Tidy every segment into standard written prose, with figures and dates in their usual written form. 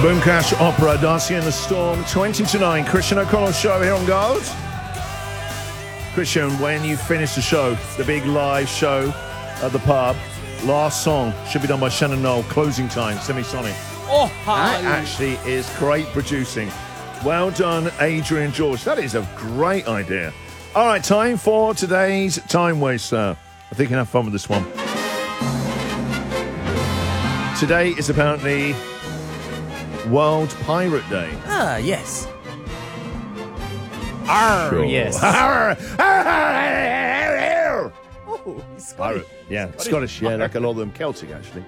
Boomcrash Opera, Darcy in the Storm, 20 to 9. Christian O'Connell show here on Gold. Christian, when you finish the show, the big live show at the pub, last song should be done by Shannon Knoll, Closing Time, Semisonic. Oh, that actually is great producing. Well done, Adrian George. That is a great idea. All right, time for today's Time Waster. I think you can have fun with this one. Today is apparently World Pirate Day. Ah, yes. Arr, Sure. yes. Oh, he's Scottish. Yeah, Scottish. Yeah, like a lot of them Celtic, actually.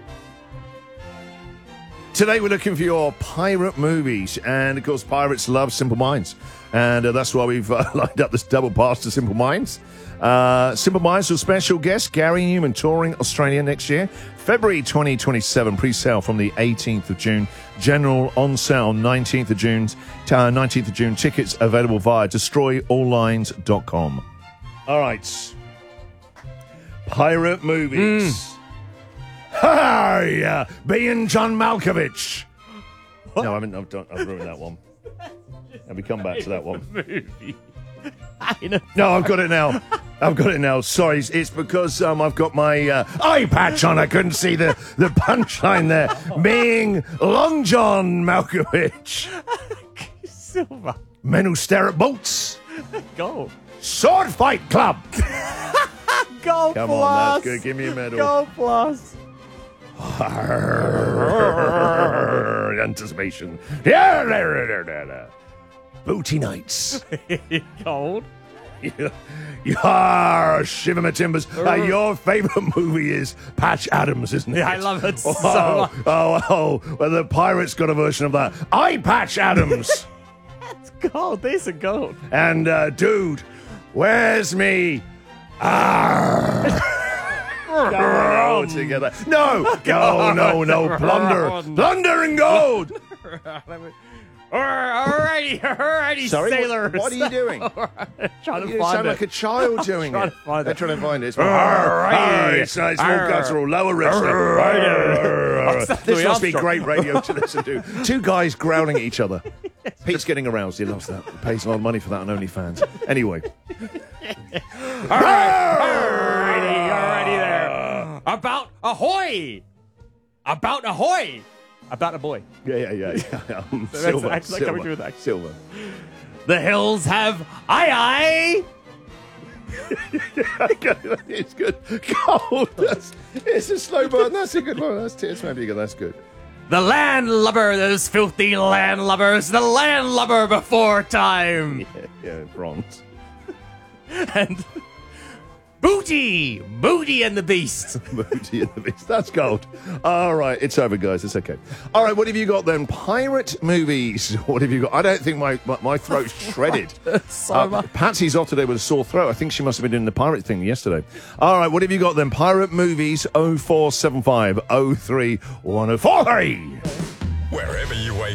Today we're looking for your pirate movies, and of course pirates love Simple Minds, and that's why we've lined up this double pass to Simple Minds. Simple Minds with special guest Gary Newman touring Australia next year, February 2027, pre-sale from the 18th of June, general on sale 19th of June, tickets available via destroyallines.com. All right, pirate movies. Hi, being John Malkovich. What? No, I've ruined that one. And we come back to that one. No, I've got it now. Sorry, it's because I've got my eye patch on. I couldn't see the punchline there. Being Long John Malkovich. Silver. Men who stare at boats. Go. Sword Fight Club. Go Come plus. on, that's good. Give me a medal. Go plus. Anticipation. Yeah. Booty Nights. Gold. Yeah, shiver my timbers. Your favourite movie is Patch Adams, isn't it? Yeah, I love it so much. Well, the Pirates got a version of that. I Patch Adams. That's gold. These are gold. And, dude, where's me? Go together. No. Plunder and gold. Alrighty, Sorry, sailors. what are you doing? Trying to You find sound it. like a child doing it. They're trying to find it. It's more guttural, lower register. This must be great radio to listen to. Two guys growling at each other. Pete's getting aroused. He loves that. He pays a lot of money for that on OnlyFans. Anyway. Alrighty there. About ahoy! About ahoy! About a boy. Yeah. Silver. Coming through that. Silver. The hills have aye. It's good. Gold. It's a slow burn. That's a good one. That's maybe good. That's good. The landlubber, those filthy landlubbers. The landlubber before time. Yeah, bronze. And Booty and the Beast. Booty and the Beast. That's gold. All right, it's over, guys. It's okay. All right, what have you got then? Pirate movies. What have you got? I don't think my throat's shredded. So much. Patsy's off today with a sore throat. I think she must have been doing the pirate thing yesterday. All right, what have you got then? Pirate movies 0475 03 1043. Wherever you wake